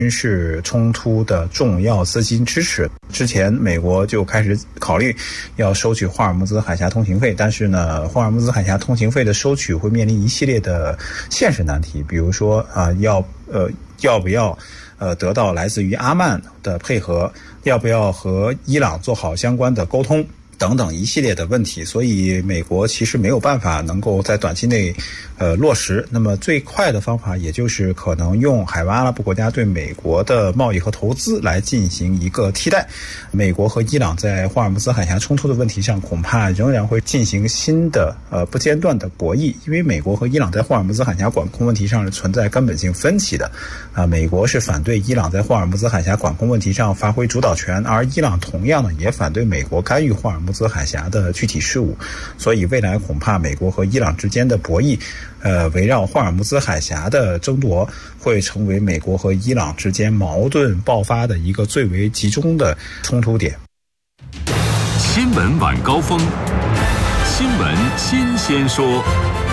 军事冲突的重要资金支持。之前美国就开始考虑要收取霍尔木兹海峡通行费，但是呢，霍尔木兹海峡通行费的收取会面临一系列的现实难题，比如说要不要得到来自于阿曼的配合，要不要和伊朗做好相关的沟通等等一系列的问题，所以美国其实没有办法能够在短期内落实。那么最快的方法也就是可能用海湾阿拉伯国家对美国的贸易和投资来进行一个替代。美国和伊朗在霍尔木兹海峡冲突的问题上恐怕仍然会进行新的不间断的博弈，因为美国和伊朗在霍尔木兹海峡管控问题上是存在根本性分歧的。美国是反对伊朗在霍尔木兹海峡管控问题上发挥主导权，而伊朗同样呢也反对美国干预霍尔木兹海峡的具体事务，所以未来恐怕美国和伊朗之间的博弈，围绕霍尔木兹海峡的争夺会成为美国和伊朗之间矛盾爆发的一个最为集中的冲突点。 新闻晚高峰，新闻新鲜说。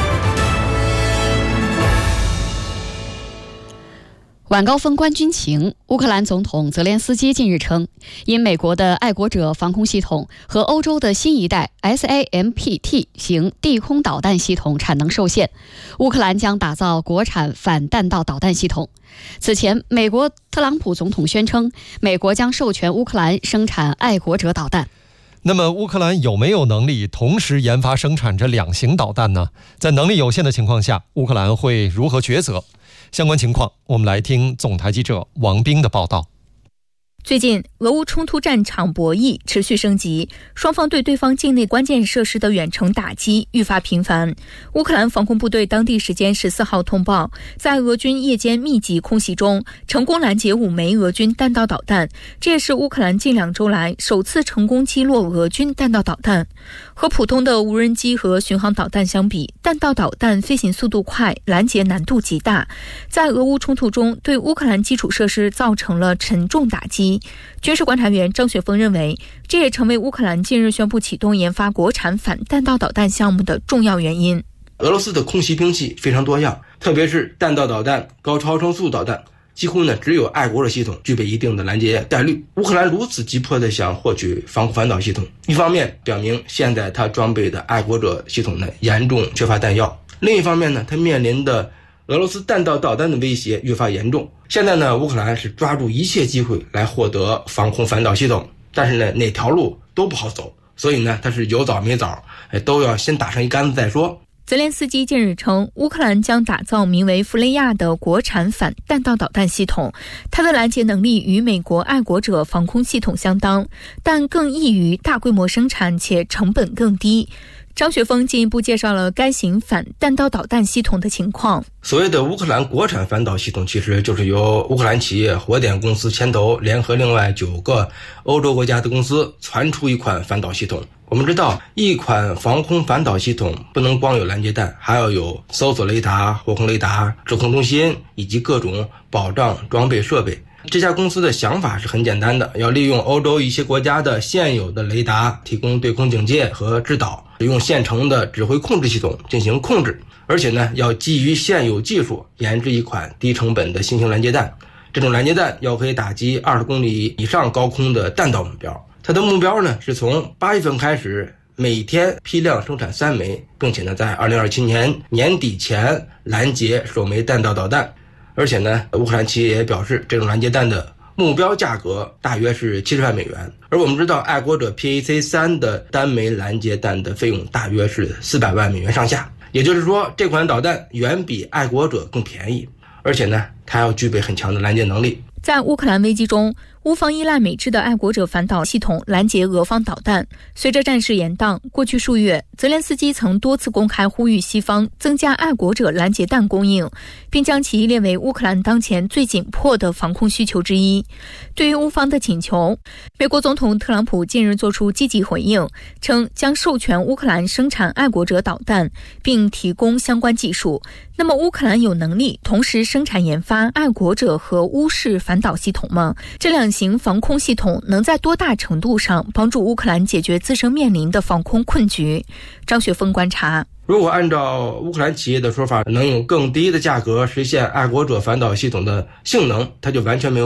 晚高峰观军情，乌克兰总统泽连斯基近日称，因美国的爱国者防空系统和欧洲的新一代 SAMPT 型地空导弹系统产能受限，乌克兰将打造国产反弹道导弹系统。此前，美国特朗普总统宣称，美国将授权乌克兰生产爱国者导弹。 那么乌克兰有没有能力同时研发生产这两型导弹呢？在能力有限的情况下，乌克兰会如何抉择？相关情况，我们来听总台记者王冰的报道。 最近，俄乌冲突战场博弈持续升级，双方对对方境内关键设施的远程打击愈发频繁。乌克兰防空部队当地时间14号通报，在俄军夜间密集空袭中，成功拦截5枚俄军弹道导弹，这也是乌克兰近2周来首次成功击落俄军弹道导弹。和普通的无人机和巡航导弹相比，弹道导弹飞行速度快，拦截难度极大，在俄乌冲突中对乌克兰基础设施造成了沉重打击。军事观察员张雪峰认为，这也成为乌克兰近日宣布启动研发国产反弹道导弹项目的重要原因。 俄罗斯的空袭兵器非常多样，特别是弹道导弹、高超声速导弹，几乎只有爱国者系统具备一定的拦截概率。乌克兰如此急迫地想获取防空反导系统，一方面表明现在他装备的爱国者系统严重缺乏弹药，另一方面他面临的俄罗斯弹道导弹的威胁愈发严重。现在乌克兰是抓住一切机会来获得防空反导系统，但是哪条路都不好走，所以他是有枣没枣，都要先打上一竿子再说。 泽连斯基近日称，乌克兰将打造名为弗雷亚的国产反弹道导弹系统，它的拦截能力与美国爱国者防空系统相当，但更易于大规模生产且成本更低。张雪峰进一步介绍了该型反弹道导弹系统的情况。 所谓的乌克兰国产反导系统，其实就是由乌克兰企业火点公司牵头，联合另外9个欧洲国家的公司传出一款反导系统。我们知道，一款防空反导系统不能光有拦截弹，还要有搜索雷达、火控雷达、指控中心以及各种保障装备设备。这家公司的想法是很简单的，要利用欧洲一些国家的现有的雷达提供对空警戒和制导，用现成的指挥控制系统进行控制，而且要基于现有技术研制一款低成本的新型拦截弹。这种拦截弹要可以打击20公里以上高空的弹道目标。它的目标是从8月份开始，每天批量生产3枚，并且在2027年年底前拦截首枚弹道导弹。而且乌克兰企业也表示，这种拦截弹的目标价格大约是70万美元。而我们知道，爱国者 PAC-3 的单枚拦截弹的费用大约是400万美元上下。也就是说，这款导弹远比爱国者更便宜，而且它要具备很强的拦截能力。 在乌克兰危机中，乌方依赖美制的爱国者反导系统拦截俄方导弹。随着战事延宕，过去数月，泽连斯基曾多次公开呼吁西方增加爱国者拦截弹供应，并将其列为乌克兰当前最紧迫的防空需求之一。对于乌方的请求，美国总统特朗普近日做出积极回应，称将授权乌克兰生产爱国者导弹，并提供相关技术。那么乌克兰有能力同时生产研发爱国者和乌式反导系统吗？这两型防空系统能在多大程度上帮助乌克兰解决自身面临的防空困局？张雪峰观察， 如果按照乌克兰企业的说法，能用更低的价格实现爱国者反导系统的性能，它就完全没有